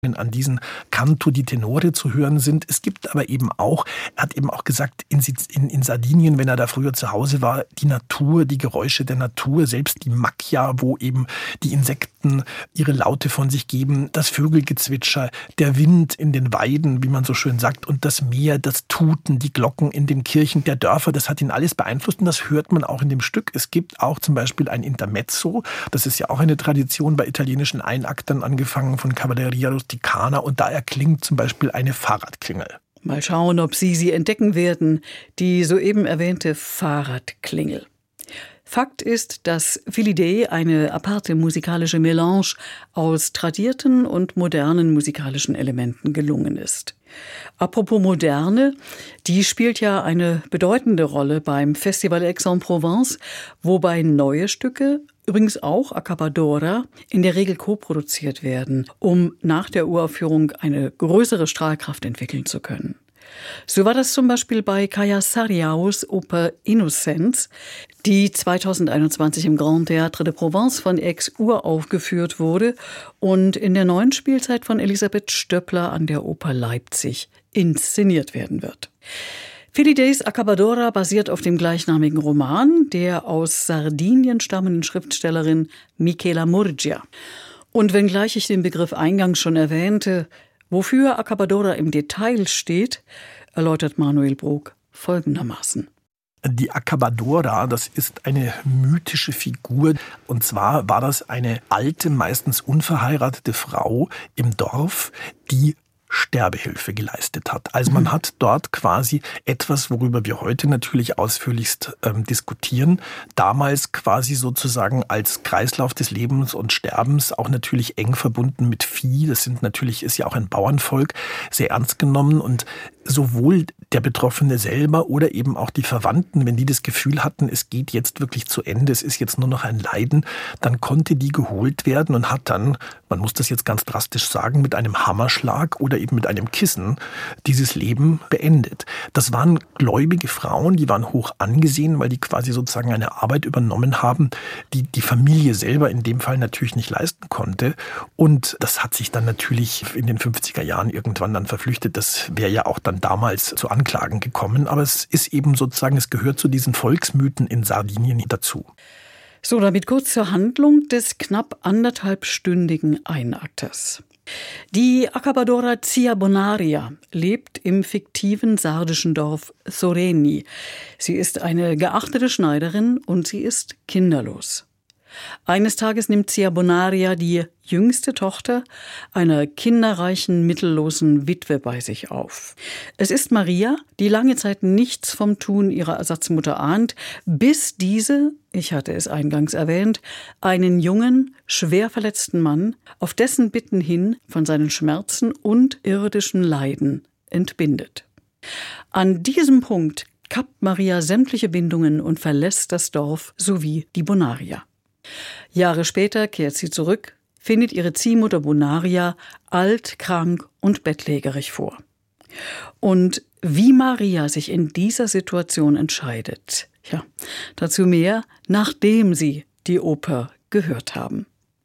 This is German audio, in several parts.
an diesen Canto di Tenore zu hören sind. Es gibt aber eben auch, er hat eben auch gesagt, in Sardinien, wenn er da früher zu Hause war, die Natur, die Geräusche der Natur, selbst die Macchia, wo eben die Insekten ihre Laute von sich geben, das Vögelgezwitscher, der Wind in den Weiden, wie man so schön sagt, und das Meer, das Tuten, die Glocken in den Kirchen der Dörfer, das hat ihn alles beeinflusst und das hört man auch in dem Stück. Es gibt auch zum Beispiel ein Intermezzo, das ist ja auch eine Tradition bei italienischen Einaktern, angefangen von Cavalleria Rusticana, und da erklingt zum Beispiel eine Fahrradklingel. Mal schauen, ob Sie entdecken werden, die soeben erwähnte Fahrradklingel. Fakt ist, dass Fili-Dei eine aparte musikalische Melange aus tradierten und modernen musikalischen Elementen gelungen ist. Apropos Moderne, die spielt ja eine bedeutende Rolle beim Festival Aix-en-Provence, wobei neue Stücke, übrigens auch Accabadora, in der Regel co-produziert werden, um nach der Uraufführung eine größere Strahlkraft entwickeln zu können. So war das zum Beispiel bei Kaija Sarriaus Oper Innocence, die 2021 im Grand Théâtre de Provence von Aix uraufgeführt wurde und in der neuen Spielzeit von Elisabeth Stöppler an der Oper Leipzig inszeniert werden wird. Fili-Deis Accabadora basiert auf dem gleichnamigen Roman der aus Sardinien stammenden Schriftstellerin Michela Murgia. Und wenngleich ich den Begriff eingangs schon erwähnte, wofür Accabadora im Detail steht, erläutert Manuel Brok folgendermaßen. Die Accabadora, das ist eine mythische Figur. Und zwar war das eine alte, meistens unverheiratete Frau im Dorf, die Sterbehilfe geleistet hat. Also man hat dort quasi etwas, worüber wir heute natürlich ausführlichst diskutieren, damals quasi sozusagen als Kreislauf des Lebens und Sterbens auch natürlich eng verbunden mit Vieh. Das ist ja auch ein Bauernvolk, sehr ernst genommen, und sowohl der Betroffene selber oder eben auch die Verwandten, wenn die das Gefühl hatten, es geht jetzt wirklich zu Ende, es ist jetzt nur noch ein Leiden, dann konnte die geholt werden und hat dann, man muss das jetzt ganz drastisch sagen, mit einem Hammerschlag oder eben mit einem Kissen dieses Leben beendet. Das waren gläubige Frauen, die waren hoch angesehen, weil die quasi sozusagen eine Arbeit übernommen haben, die die Familie selber in dem Fall natürlich nicht leisten konnte. Und das hat sich dann natürlich in den 50er Jahren irgendwann dann verflüchtet. Das wäre ja auch dann damals zu Anklagen gekommen. Aber es ist eben sozusagen, es gehört zu diesen Volksmythen in Sardinien dazu. So, damit kurz zur Handlung des knapp 1,5-stündigen Einakters. Die Accabadora Zia Bonaria lebt im fiktiven sardischen Dorf Soreni. Sie ist eine geachtete Schneiderin und sie ist kinderlos. Eines Tages nimmt Zia Bonaria die jüngste Tochter einer kinderreichen, mittellosen Witwe bei sich auf. Es ist Maria, die lange Zeit nichts vom Tun ihrer Ersatzmutter ahnt, bis diese, ich hatte es eingangs erwähnt, einen jungen, schwer verletzten Mann auf dessen Bitten hin von seinen Schmerzen und irdischen Leiden entbindet. An diesem Punkt kappt Maria sämtliche Bindungen und verlässt das Dorf sowie die Bonaria. Jahre später kehrt sie zurück, findet ihre Ziehmutter Bonaria alt, krank und bettlägerig vor. Und wie Maria sich in dieser Situation entscheidet, ja, dazu mehr, nachdem Sie die Oper gehört haben.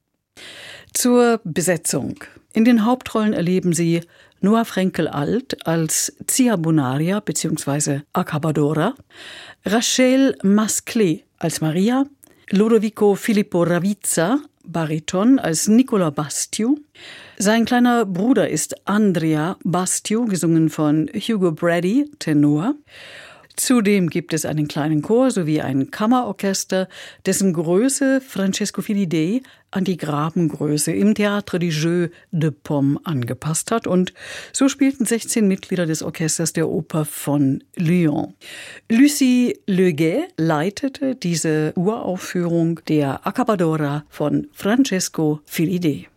Zur Besetzung. In den Hauptrollen erleben Sie Noah Frenkel-Alt als Zia Bonaria bzw. Accabadora, Rachel Masclet als Maria, Lodovico Filippo Ravizza, Bariton, als Nicola Bastiu. Sein kleiner Bruder ist Andrea Bastiu, gesungen von Hugo Brady, Tenor. Zudem gibt es einen kleinen Chor sowie ein Kammerorchester, dessen Größe Francesco Fili-Dei an die Grabengröße im Théâtre des Jeux de Paume angepasst hat. Und so spielten 16 Mitglieder des Orchesters der Oper von Lyon. Lucie Leguet leitete diese Uraufführung der Accabadora von Francesco Fili-Dei.